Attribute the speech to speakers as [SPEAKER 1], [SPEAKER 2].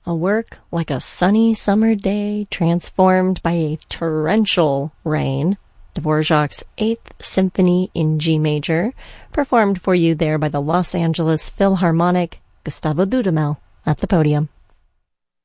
[SPEAKER 1] A work like a sunny summer day transformed by a torrential rain. Dvorak's Eighth Symphony in G major, performed for you there by the Los Angeles Philharmonic. Gustavo Dudamel at the podium.